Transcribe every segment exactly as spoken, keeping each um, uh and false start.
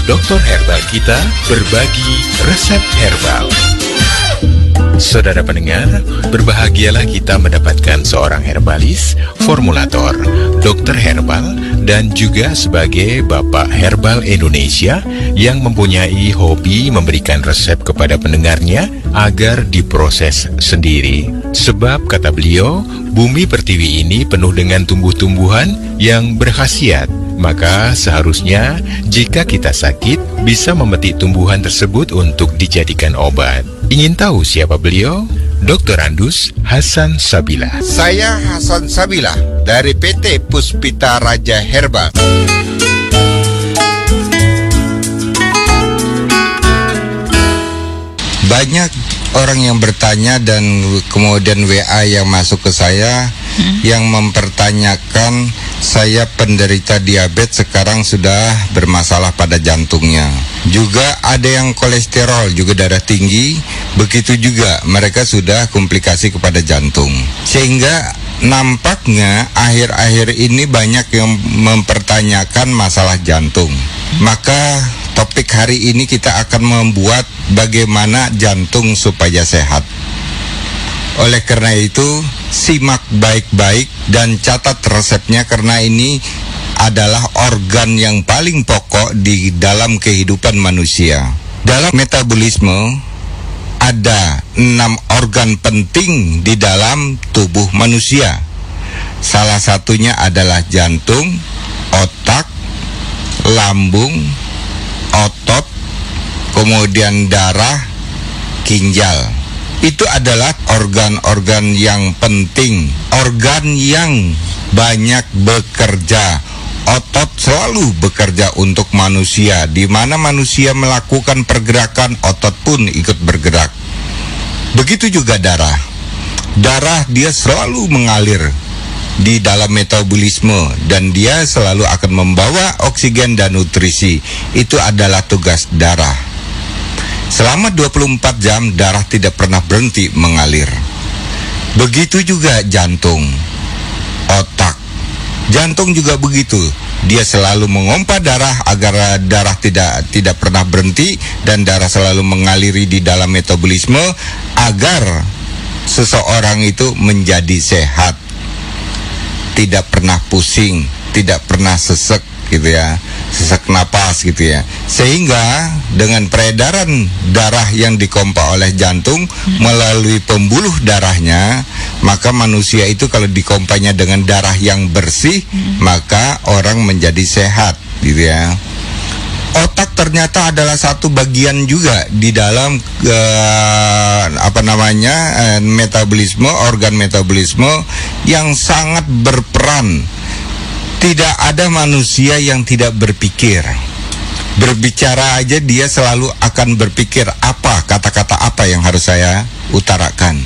Dokter Herbal kita berbagi resep herbal. Saudara pendengar, berbahagialah kita mendapatkan seorang herbalis, formulator, dokter herbal, dan juga sebagai Bapak Herbal Indonesia yang mempunyai hobi memberikan resep kepada pendengarnya agar diproses sendiri. Sebab, kata beliau, bumi pertiwi ini penuh dengan tumbuh-tumbuhan yang berkhasiat. Maka seharusnya jika kita sakit, bisa memetik tumbuhan tersebut untuk dijadikan obat. Ingin tahu siapa beliau? dokter Andus Hasan Sabila. Saya Hasan Sabila dari P T Puspita Raja Herbal. Banyak orang yang bertanya dan kemudian W A yang masuk ke saya hmm. yang mempertanyakan, saya penderita diabetes, sekarang sudah bermasalah pada jantungnya. Juga ada yang kolesterol, juga darah tinggi. Begitu juga mereka sudah komplikasi kepada jantung. Sehingga nampaknya akhir-akhir ini banyak yang mempertanyakan masalah jantung. Maka topik hari ini kita akan membuat bagaimana jantung supaya sehat. Oleh karena itu, simak baik-baik dan catat resepnya, karena ini adalah organ yang paling pokok di dalam kehidupan manusia. Dalam metabolisme, ada enam organ penting di dalam tubuh manusia. Salah satunya adalah jantung, otak, lambung, otot, kemudian darah, ginjal. Itu adalah organ-organ yang penting, organ yang banyak bekerja. Otot selalu bekerja untuk manusia. Di mana manusia melakukan pergerakan, otot pun ikut bergerak. Begitu juga darah. Darah dia selalu mengalir di dalam metabolisme, dan dia selalu akan membawa oksigen dan nutrisi. Itu adalah tugas darah. Selama dua puluh empat jam darah tidak pernah berhenti mengalir. Begitu juga jantung, otak. Jantung juga begitu. Dia selalu mengompa darah agar darah tidak tidak pernah berhenti, dan darah selalu mengaliri di dalam metabolisme agar seseorang itu menjadi sehat. Tidak pernah pusing, tidak pernah sesek gitu ya, sesak napas gitu ya. Sehingga dengan peredaran darah yang dikompa oleh jantung hmm. melalui pembuluh darahnya, maka manusia itu kalau dikompanya dengan darah yang bersih, hmm. maka orang menjadi sehat gitu ya. Otak ternyata adalah satu bagian juga di dalam uh, apa namanya uh, metabolisme, organ metabolisme yang sangat berperan. Tidak ada manusia yang tidak berpikir. Berbicara aja dia selalu akan berpikir, apa kata-kata apa yang harus saya utarakan,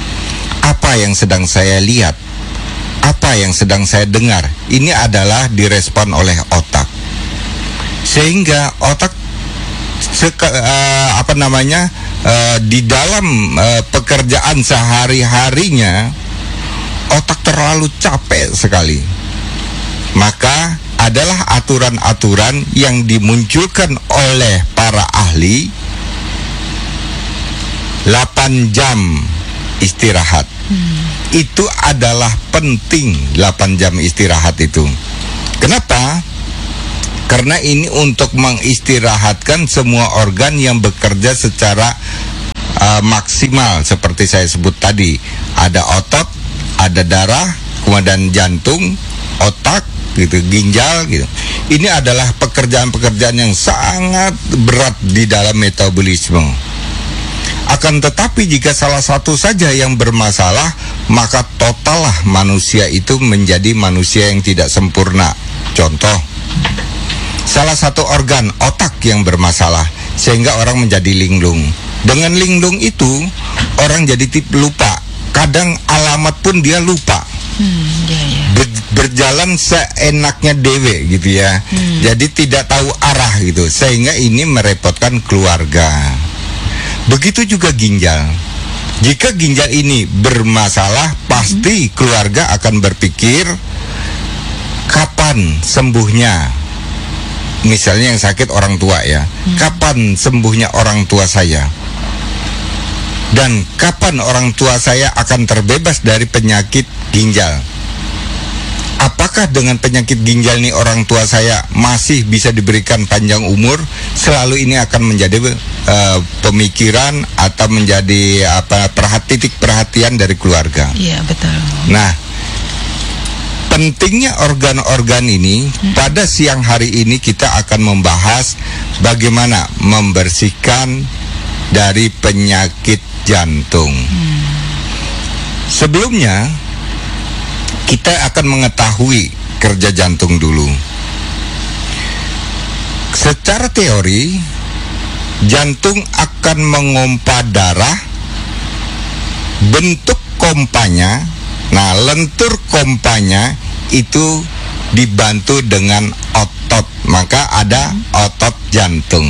apa yang sedang saya lihat, apa yang sedang saya dengar. Ini adalah direspon oleh otak. Sehingga otak seka, uh, apa namanya uh, di dalam uh, pekerjaan sehari-harinya, otak terlalu capek sekali. Maka adalah aturan-aturan yang dimunculkan oleh para ahli. delapan jam istirahat. Hmm. Itu adalah penting, delapan jam istirahat itu. Kenapa? Karena ini untuk mengistirahatkan semua organ yang bekerja secara uh, maksimal. Seperti saya sebut tadi, ada otot, ada darah, kemudian jantung, otak, gitu, ginjal gitu. Ini adalah pekerjaan-pekerjaan yang sangat berat di dalam metabolisme. Akan tetapi jika salah satu saja yang bermasalah, maka totallah manusia itu menjadi manusia yang tidak sempurna. Contoh, salah satu organ otak yang bermasalah sehingga orang menjadi linglung. Dengan linglung itu orang jadi tip lupa. Kadang alamat pun dia lupa. Hmm, ya, ya. Ber, berjalan seenaknya dewe gitu ya. Hmm. Jadi tidak tahu arah gitu, sehingga ini merepotkan keluarga. Begitu juga ginjal. Jika ginjal ini bermasalah, pasti hmm. keluarga akan berpikir kapan sembuhnya. misalnya yang sakit orang tua ya, hmm. kapan sembuhnya orang tua saya? Dan kapan orang tua saya akan terbebas dari penyakit ginjal? Apakah dengan penyakit ginjal ini orang tua saya masih bisa diberikan panjang umur? Selalu ini akan menjadi uh, pemikiran atau menjadi apa perhati, titik perhatian dari keluarga. Iya, betul. Nah, pentingnya organ-organ ini, hmm. pada siang hari ini kita akan membahas bagaimana membersihkan dari penyakit jantung. Hmm. Sebelumnya kita akan mengetahui kerja jantung dulu. Secara teori, jantung akan mengompa darah, bentuk kompanya, nah lentur kompanya itu dibantu dengan otot, maka ada otot jantung.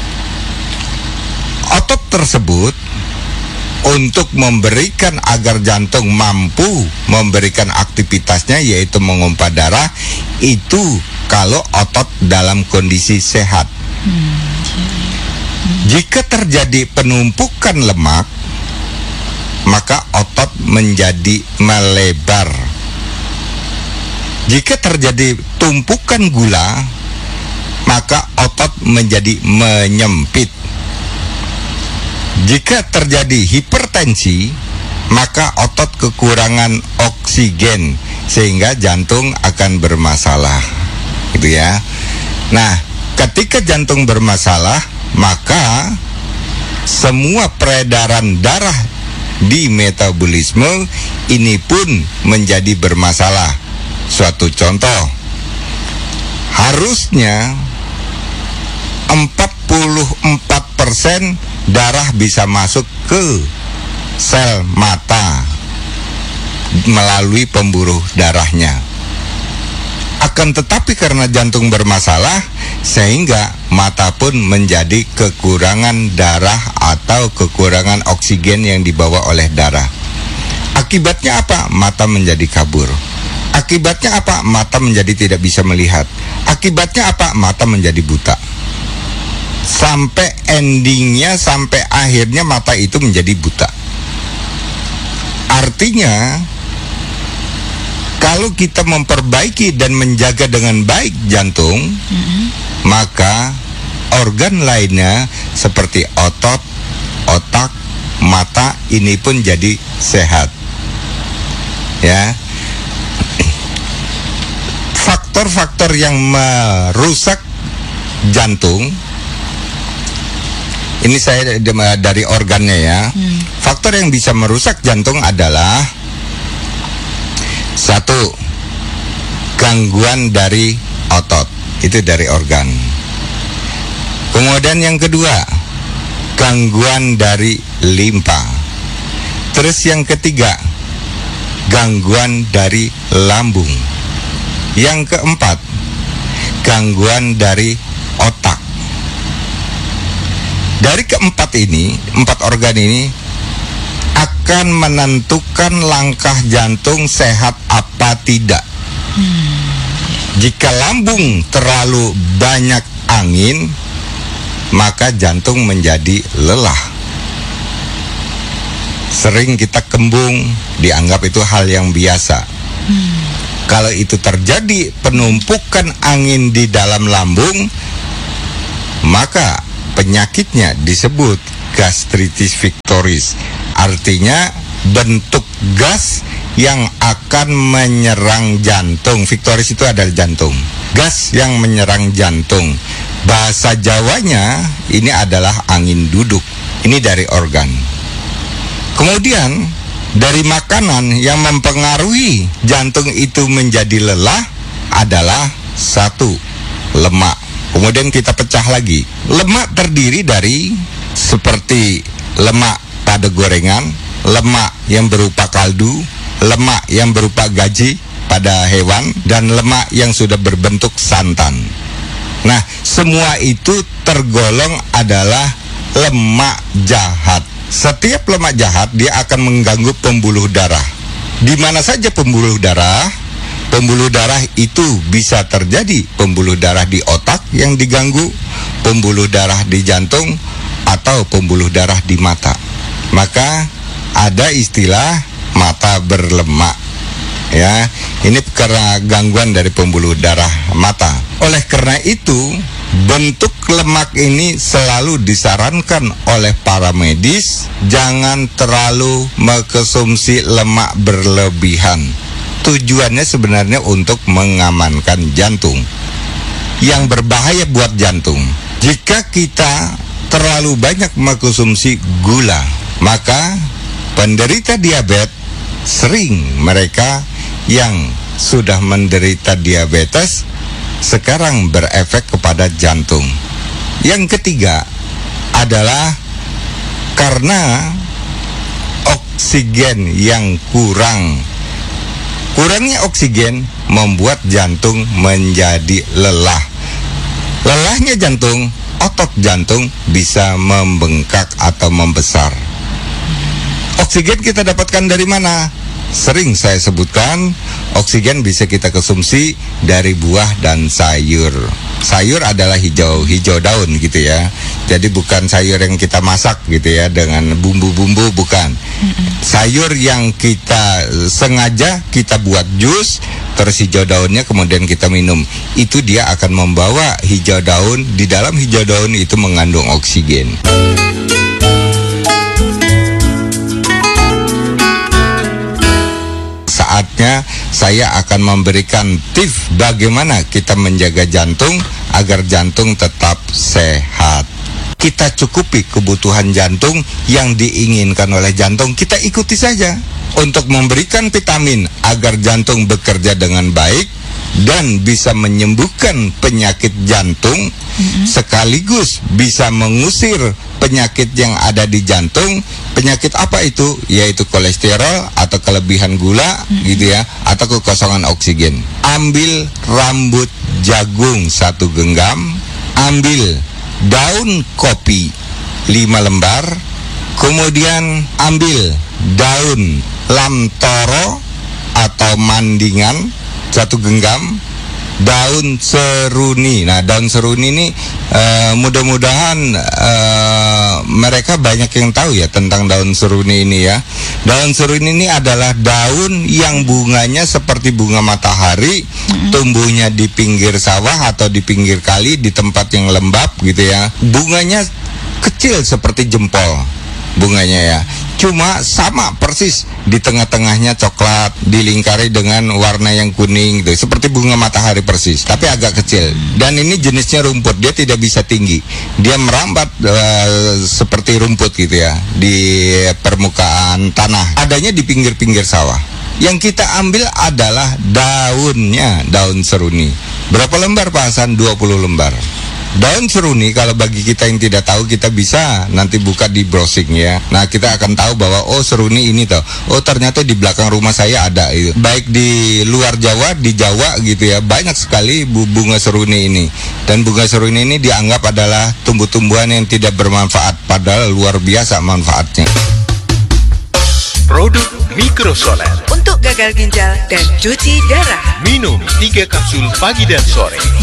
Otot tersebut untuk memberikan agar jantung mampu memberikan aktivitasnya, yaitu mengompa darah, itu kalau otot dalam kondisi sehat. Hmm. Hmm. Jika terjadi penumpukan lemak, maka otot menjadi melebar. Jika terjadi tumpukan gula, maka otot menjadi menyempit. Jika terjadi hipertensi, maka otot kekurangan oksigen sehingga jantung akan bermasalah, gitu ya. Nah, ketika jantung bermasalah, maka semua peredaran darah di metabolisme ini pun menjadi bermasalah. Suatu contoh, harusnya empat puluh empat persen darah bisa masuk ke sel mata melalui pembuluh darahnya. Akan tetapi karena jantung bermasalah, sehingga mata pun menjadi kekurangan darah atau kekurangan oksigen yang dibawa oleh darah. Akibatnya apa? Mata menjadi kabur. Akibatnya apa? Mata menjadi tidak bisa melihat. Akibatnya apa? Mata menjadi buta. Sampai endingnya, sampai akhirnya mata itu menjadi buta. Artinya, kalau kita memperbaiki dan menjaga dengan baik jantung, mm-hmm. maka organ lainnya seperti otot, otak, mata ini pun jadi sehat. Ya. Faktor-faktor yang merusak jantung, ini saya dari organnya ya. Hmm. Faktor yang bisa merusak jantung adalah satu, gangguan dari otot, itu dari organ. Kemudian yang kedua, gangguan dari limpa. Terus yang ketiga, gangguan dari lambung. Yang keempat, gangguan dari otak. Dari keempat ini, empat organ ini akan menentukan langkah jantung sehat apa tidak. Hmm. Jika lambung terlalu banyak angin, maka jantung menjadi lelah. Sering kita kembung, dianggap itu hal yang biasa. Hmm. Kalau itu terjadi penumpukan angin di dalam lambung, maka penyakitnya disebut gastritis victoris. Artinya bentuk gas yang akan menyerang jantung. Victoris itu adalah jantung. Gas yang menyerang jantung. Bahasa Jawanya ini adalah angin duduk. Ini dari organ. Kemudian dari makanan yang mempengaruhi jantung itu menjadi lelah adalah satu, lemak. Kemudian kita pecah lagi. Lemak terdiri dari seperti lemak pada gorengan, lemak yang berupa kaldu, lemak yang berupa gaji pada hewan, dan lemak yang sudah berbentuk santan. Nah, semua itu tergolong adalah lemak jahat. Setiap lemak jahat dia akan mengganggu pembuluh darah. Di mana saja pembuluh darah, Pembuluh darah itu bisa terjadi pembuluh darah di otak yang diganggu, pembuluh darah di jantung, atau pembuluh darah di mata. Maka ada istilah mata berlemak. Ya, ini karena gangguan dari pembuluh darah mata. Oleh karena itu, bentuk lemak ini selalu disarankan oleh para medis jangan terlalu mengkonsumsi lemak berlebihan. Tujuannya sebenarnya untuk mengamankan jantung. Yang berbahaya buat jantung, jika kita terlalu banyak mengkonsumsi gula, maka penderita diabetes sering mereka yang sudah menderita diabetes sekarang berefek kepada jantung. Yang ketiga adalah karena oksigen yang kurang. Kurangnya oksigen membuat jantung menjadi lelah. Lelahnya jantung, otot jantung bisa membengkak atau membesar. Oksigen kita dapatkan dari mana? Sering saya sebutkan, oksigen bisa kita konsumsi dari buah dan sayur. Sayur adalah hijau, hijau daun gitu ya. Jadi bukan sayur yang kita masak gitu ya dengan bumbu-bumbu, bukan. Sayur yang kita sengaja kita buat jus, terus hijau daunnya kemudian kita minum. Itu dia akan membawa hijau daun, di dalam hijau daun itu mengandung oksigen. Saatnya saya akan memberikan tips bagaimana kita menjaga jantung agar jantung tetap sehat. Kita cukupi kebutuhan jantung yang diinginkan oleh jantung, kita ikuti saja. Untuk memberikan vitamin agar jantung bekerja dengan baik dan bisa menyembuhkan penyakit jantung, mm-hmm. sekaligus bisa mengusir penyakit yang ada di jantung. Penyakit apa itu? Yaitu kolesterol atau kelebihan gula, mm-hmm. gitu ya, atau kekosongan oksigen. Ambil rambut jagung satu genggam, ambil daun kopi lima lembar, kemudian ambil daun lamtoro atau mandingan satu genggam, daun seruni. Nah, daun seruni ini uh, mudah-mudahan uh, mereka banyak yang tahu ya tentang daun seruni ini ya. Daun seruni ini adalah daun yang bunganya seperti bunga matahari, mm-hmm. tumbuhnya di pinggir sawah atau di pinggir kali di tempat yang lembab gitu ya. Bunganya kecil seperti jempol bunganya ya. Cuma sama persis, di tengah-tengahnya coklat, dilingkari dengan warna yang kuning gitu, seperti bunga matahari persis, tapi agak kecil. Dan ini jenisnya rumput, dia tidak bisa tinggi, dia merambat uh, seperti rumput gitu ya di permukaan tanah. Adanya di pinggir-pinggir sawah. Yang kita ambil adalah daunnya, daun seruni. Berapa lembar Pak Hasan? dua puluh lembar. Daun seruni kalau bagi kita yang tidak tahu, kita bisa nanti buka di browsing ya. Nah, kita akan tahu bahwa oh seruni ini toh, oh ternyata di belakang rumah saya ada itu. Baik di luar Jawa, di Jawa gitu ya, banyak sekali bunga seruni ini. Dan bunga seruni ini dianggap adalah tumbuh-tumbuhan yang tidak bermanfaat, padahal luar biasa manfaatnya. Produk Mikrosolar untuk gagal ginjal dan cuci darah. Minum tiga kapsul pagi dan sore.